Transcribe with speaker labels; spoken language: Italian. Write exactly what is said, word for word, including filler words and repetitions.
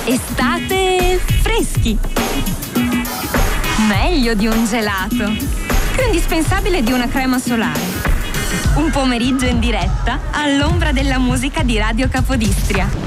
Speaker 1: Estate freschi. Meglio di un gelato. Più indispensabile di una crema solare. Un pomeriggio in diretta all'ombra della musica di Radio Capodistria.